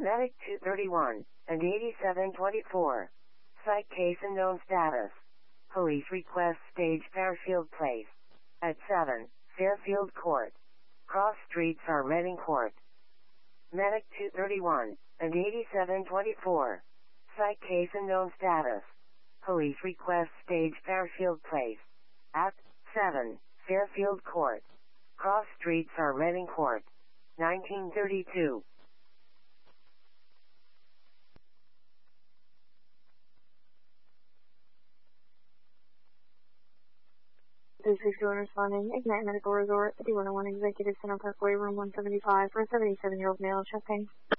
Medic 231 and 8724. Site case unknown status. Police request stage Fairfield Place. At 7, Fairfield Court. Cross streets are Reading Court. Medic 231 and 8724. Site case unknown status. Police request stage Fairfield Place. At 7, Fairfield Court. Cross streets are Reading Court. 1932. This is Joan responding. Ignite Medical Resort, 5101 Executive Center Parkway, room 175 for a 77-year-old male chest pain.